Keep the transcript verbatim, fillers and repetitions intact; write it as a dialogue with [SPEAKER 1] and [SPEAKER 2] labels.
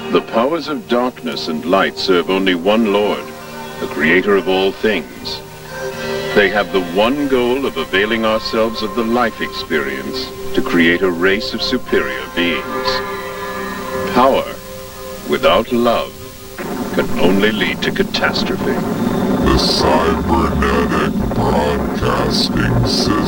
[SPEAKER 1] The powers of darkness and light serve only one Lord, the creator of all things. They have the one goal of availing ourselves of the life experience to create a race of superior beings. Power without love can only lead to catastrophe.
[SPEAKER 2] The cybernetic broadcasting system.